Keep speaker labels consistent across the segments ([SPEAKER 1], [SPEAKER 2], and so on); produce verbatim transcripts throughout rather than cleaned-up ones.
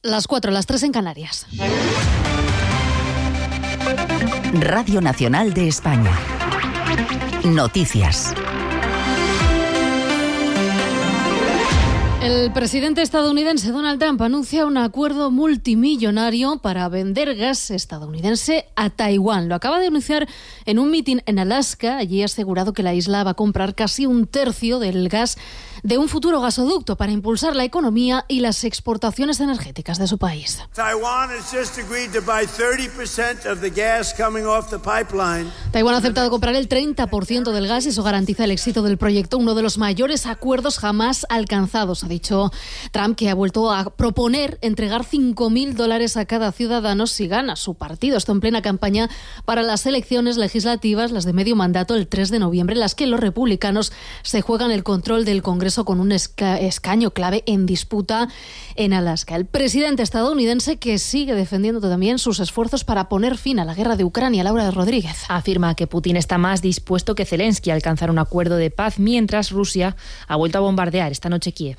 [SPEAKER 1] Las cuatro, las tres en Canarias.
[SPEAKER 2] Radio Nacional de España. Noticias.
[SPEAKER 1] El presidente estadounidense Donald Trump anuncia un acuerdo multimillonario para vender gas estadounidense a Taiwán. Lo acaba de anunciar en un mitin en Alaska. Allí ha asegurado que la isla va a comprar casi un tercio del gas de un futuro gasoducto para impulsar la economía y las exportaciones energéticas de su país.
[SPEAKER 3] Taiwán
[SPEAKER 1] ha aceptado comprar el treinta por ciento del gas y eso garantiza el éxito del proyecto, uno de los mayores acuerdos jamás alcanzados, ha dicho Trump, que ha vuelto a proponer entregar cinco mil dólares a cada ciudadano si gana su partido. Esto en plena campaña para las elecciones legislativas, las de medio mandato, el tres de noviembre, en las que los republicanos se juegan el control del Congreso con un esca- escaño clave en disputa en Alaska. El presidente estadounidense, que sigue defendiendo también sus esfuerzos para poner fin a la guerra de Ucrania. Laura Rodríguez.
[SPEAKER 4] Afirma que Putin está más dispuesto que Zelensky a alcanzar un acuerdo de paz, mientras Rusia ha vuelto a bombardear esta noche Kiev.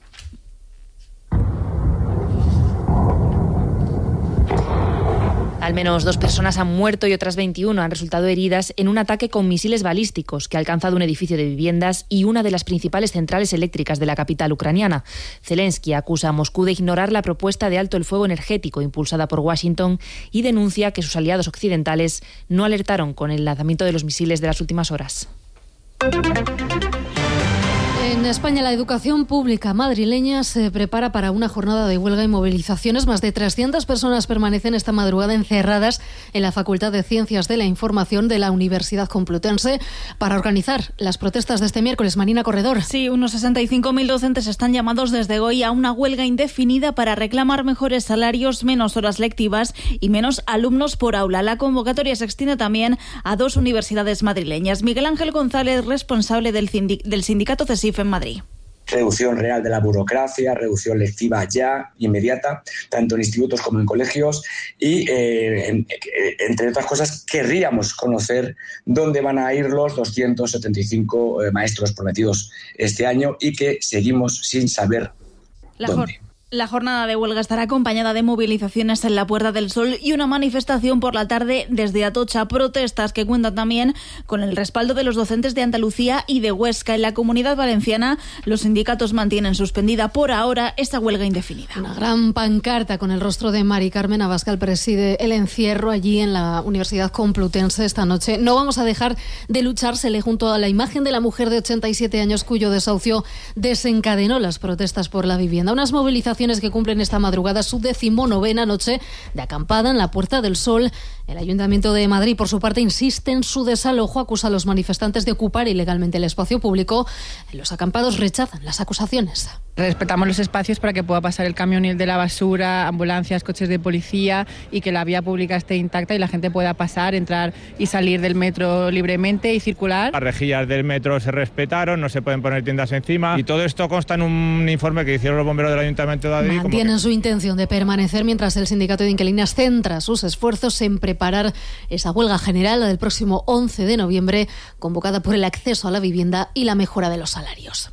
[SPEAKER 4] Al menos dos personas han muerto y otras veintiuna han resultado heridas en un ataque con misiles balísticos que ha alcanzado un edificio de viviendas y una de las principales centrales eléctricas de la capital ucraniana. Zelensky acusa a Moscú de ignorar la propuesta de alto el fuego energético impulsada por Washington y denuncia que sus aliados occidentales no alertaron con el lanzamiento de los misiles de las últimas horas.
[SPEAKER 1] En España, la educación pública madrileña se prepara para una jornada de huelga y movilizaciones. Más de trescientas personas permanecen esta madrugada encerradas en la Facultad de Ciencias de la Información de la Universidad Complutense para organizar las protestas de este miércoles. Marina Corredor.
[SPEAKER 5] Sí, unos sesenta y cinco mil docentes están llamados desde hoy a una huelga indefinida para reclamar mejores salarios, menos horas lectivas y menos alumnos por aula. La convocatoria se extiende también a dos universidades madrileñas. Miguel Ángel González, responsable del, sindic- del sindicato CESIF en Madrid.
[SPEAKER 6] Reducción real de la burocracia, reducción lectiva ya, inmediata, tanto en institutos como en colegios y, eh, en, entre otras cosas, querríamos conocer dónde van a ir los doscientos setenta y cinco eh, maestros prometidos este año y que seguimos sin saber
[SPEAKER 5] La
[SPEAKER 6] dónde.
[SPEAKER 5] Jor- La jornada de huelga estará acompañada de movilizaciones en la Puerta del Sol y una manifestación por la tarde desde Atocha. Protestas que cuentan también con el respaldo de los docentes de Andalucía y de Huesca. En la Comunidad Valenciana, los sindicatos mantienen suspendida por ahora esta huelga indefinida.
[SPEAKER 1] Una gran pancarta con el rostro de Mari Carmen Abascal preside el encierro allí en la Universidad Complutense esta noche. No vamos a dejar de luchar, se lee junto a la imagen de la mujer de ochenta y siete años cuyo desahucio desencadenó las protestas por la vivienda. Unas movilizaciones que cumplen esta madrugada su decimonovena noche de acampada en la Puerta del Sol. El Ayuntamiento de Madrid, por su parte, insiste en su desalojo, acusa a los manifestantes de ocupar ilegalmente el espacio público. Los acampados rechazan las acusaciones.
[SPEAKER 7] Respetamos los espacios para que pueda pasar el camión y el de la basura, ambulancias, coches de policía y que la vía pública esté intacta y la gente pueda pasar, entrar y salir del metro libremente y circular.
[SPEAKER 8] Las rejillas del metro se respetaron, no se pueden poner tiendas encima y todo esto consta en un informe que hicieron los bomberos del Ayuntamiento de Madrid.
[SPEAKER 1] Mantienen
[SPEAKER 8] que...
[SPEAKER 1] su intención de permanecer mientras el sindicato de inquilinas centra sus esfuerzos en preparar esa huelga general del próximo once de noviembre, convocada por el acceso a la vivienda y la mejora de los salarios.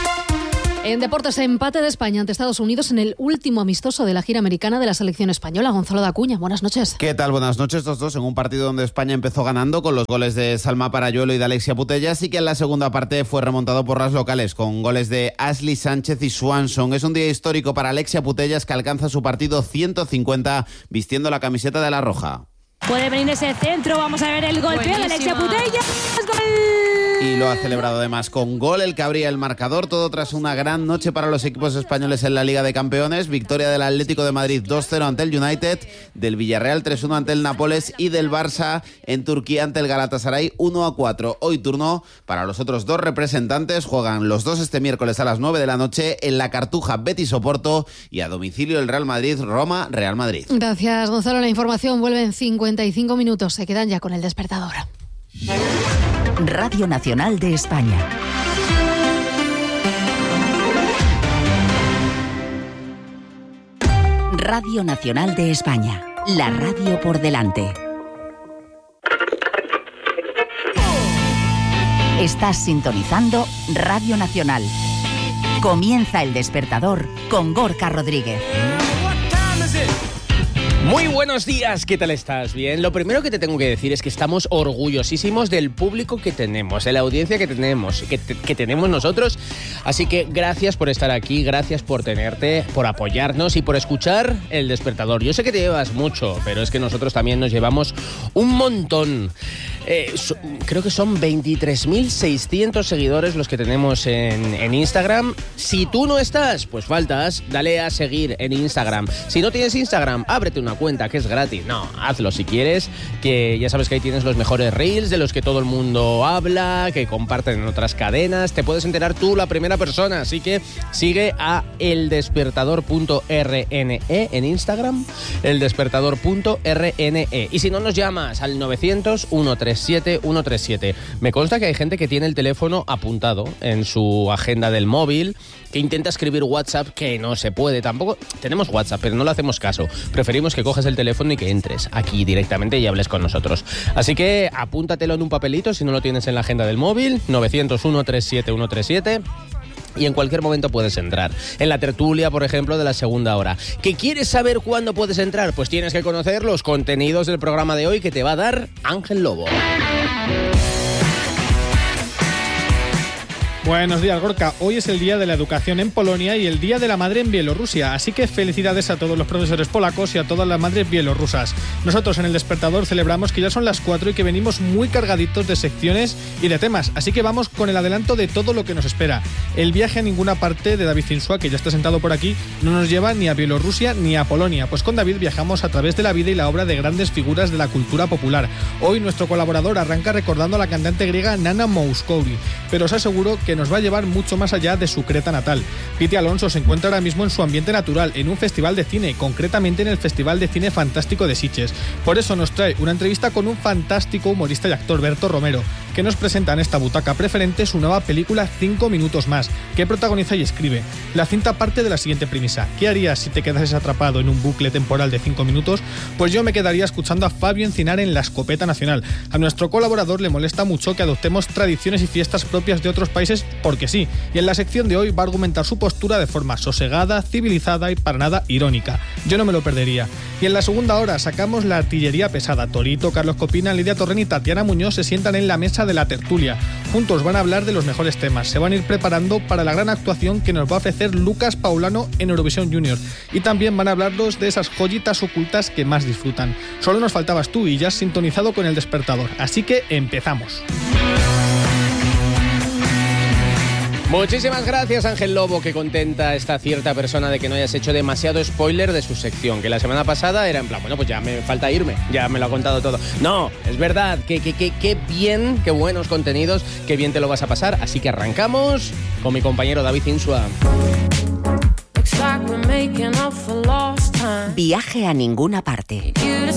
[SPEAKER 1] En deportes, empate de España ante Estados Unidos en el último amistoso de la gira americana de la selección española. Gonzalo Dacuña, buenas noches.
[SPEAKER 9] ¿Qué tal? Buenas noches, los dos en un partido donde España empezó ganando con los goles de Salma Parayuelo y de Alexia Putellas y que en la segunda parte fue remontado por las locales con goles de Ashley Sánchez y Swanson. Es un día histórico para Alexia Putellas, que alcanza su partido ciento cincuenta vistiendo la camiseta de la roja.
[SPEAKER 10] Puede venir ese centro, vamos a ver el golpeo de Alexia Putellas. ¡Gol!
[SPEAKER 9] Y lo ha celebrado además con gol, el que abría el marcador, todo tras una gran noche para los equipos españoles en la Liga de Campeones. Victoria del Atlético de Madrid dos cero ante el United, del Villarreal tres uno ante el Nápoles y del Barça en Turquía ante el Galatasaray uno a cuatro. Hoy turno para los otros dos representantes, juegan los dos este miércoles a las nueve de la noche en la Cartuja Betis Oporto y a domicilio el Real Madrid Roma Real Madrid.
[SPEAKER 1] Gracias, Gonzalo. La información vuelve en cincuenta y cinco minutos. Se quedan ya con el despertador.
[SPEAKER 2] Radio Nacional de España. Radio Nacional de España. La radio por delante. Estás sintonizando Radio Nacional. Comienza el despertador con Gorka Rodríguez.
[SPEAKER 3] Muy buenos días, ¿qué tal estás? Bien, lo primero que te tengo que decir es que estamos orgullosísimos del público que tenemos, de la audiencia que tenemos, que, te, que tenemos nosotros. Así que gracias por estar aquí, gracias por tenerte, por apoyarnos y por escuchar El Despertador. Yo sé que te llevas mucho, pero es que nosotros también nos llevamos un montón. Eh, so, creo que son veintitrés mil seiscientos seguidores los que tenemos en, en Instagram. Si tú no estás, pues faltas, dale a seguir en Instagram. Si no tienes Instagram, ábrete una cuenta que es gratis. No, hazlo si quieres, que ya sabes que ahí tienes los mejores reels de los que todo el mundo habla, que comparten en otras cadenas. Te puedes enterar tú la primera persona, así que sigue a eldespertador punto r n e en Instagram, eldespertador punto r n e. Y si no, nos llamas al novecientos, ciento treinta y siete, ciento treinta y siete. Me consta que hay gente que tiene el teléfono apuntado en su agenda del móvil, que intenta escribir WhatsApp, que no se puede. Tampoco tenemos WhatsApp, pero no le hacemos caso. Preferimos que coges el teléfono y que entres aquí directamente y hables con nosotros. Así que apúntatelo en un papelito si no lo tienes en la agenda del móvil, novecientos, ciento treinta y siete, ciento treinta y siete. Y en cualquier momento puedes entrar. En la tertulia, por ejemplo, de la segunda hora. ¿Que quieres saber cuándo puedes entrar? Pues tienes que conocer los contenidos del programa de hoy que te va a dar Ángel Lobo.
[SPEAKER 11] Buenos días, Gorka. Hoy es el Día de la Educación en Polonia y el Día de la Madre en Bielorrusia, así que felicidades a todos los profesores polacos y a todas las madres bielorrusas. Nosotros en El Despertador celebramos que ya son las cuatro y que venimos muy cargaditos de secciones y de temas, así que vamos con el adelanto de todo lo que nos espera. El viaje a ninguna parte de David Insua, que ya está sentado por aquí, no nos lleva ni a Bielorrusia ni a Polonia, pues con David viajamos a través de la vida y la obra de grandes figuras de la cultura popular. Hoy nuestro colaborador arranca recordando a la cantante griega Nana Mouskouri, pero os aseguro que nos va a llevar mucho más allá de su Creta natal. Piti Alonso se encuentra ahora mismo en su ambiente natural, en un festival de cine, concretamente en el Festival de Cine Fantástico de Sitges. Por eso nos trae una entrevista con un fantástico humorista y actor, Berto Romero, que nos presenta en esta butaca preferente su nueva película Cinco minutos más, que protagoniza y escribe. La cinta parte de la siguiente premisa: ¿qué harías si te quedases atrapado en un bucle temporal de cinco minutos? Pues yo me quedaría escuchando a Fabio Encinar en La Escopeta Nacional. A nuestro colaborador le molesta mucho que adoptemos tradiciones y fiestas propias de otros países porque sí, y en la sección de hoy va a argumentar su postura de forma sosegada, civilizada y para nada irónica. Yo no me lo perdería. Y en la segunda hora sacamos la artillería pesada. Torito, Carlos Copina, Lidia Torren y Tatiana Muñoz se sientan en la mesa de la tertulia. Juntos van a hablar de los mejores temas, se van a ir preparando para la gran actuación que nos va a ofrecer Lucas Paulano en Eurovisión Junior. Y también van a hablarnos de esas joyitas ocultas que más disfrutan. Solo nos faltabas tú y ya has sintonizado con El Despertador. Así que empezamos.
[SPEAKER 3] Muchísimas gracias, Ángel Lobo, que contenta esta cierta persona de que no hayas hecho demasiado spoiler de su sección, que la semana pasada era en plan, bueno, pues ya me falta irme, ya me lo ha contado todo. No, es verdad, que, que, que, que bien, qué buenos contenidos, qué bien te lo vas a pasar, así que arrancamos con mi compañero David Insua.
[SPEAKER 2] Viaje a ninguna parte.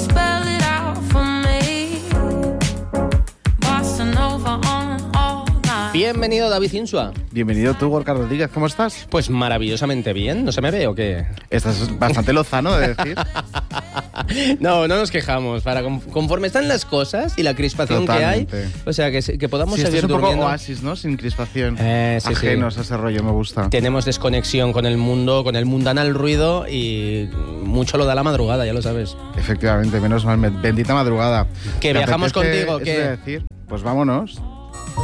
[SPEAKER 3] Bienvenido, David Insua.
[SPEAKER 12] Bienvenido tú, Gorka Rodríguez, ¿cómo estás?
[SPEAKER 3] Pues maravillosamente bien, ¿no se me ve o qué?
[SPEAKER 12] Estás bastante lozano de decir.
[SPEAKER 3] No, no nos quejamos. Para conforme están las cosas y la crispación Totalmente. que hay, o sea, que, que podamos
[SPEAKER 12] sí,
[SPEAKER 3] seguir
[SPEAKER 12] es un
[SPEAKER 3] durmiendo.
[SPEAKER 12] Poco oasis, ¿no? Sin crispación.
[SPEAKER 3] Eh, sí,
[SPEAKER 12] Ajenos
[SPEAKER 3] sí.
[SPEAKER 12] a ese rollo, me gusta.
[SPEAKER 3] Tenemos desconexión con el mundo, con el mundanal ruido y mucho lo da la madrugada, ya lo sabes.
[SPEAKER 12] Efectivamente, menos mal, bendita madrugada.
[SPEAKER 3] Que viajamos contigo,
[SPEAKER 12] ¿qué?
[SPEAKER 3] ¿qué?
[SPEAKER 12] Decir? Pues vámonos.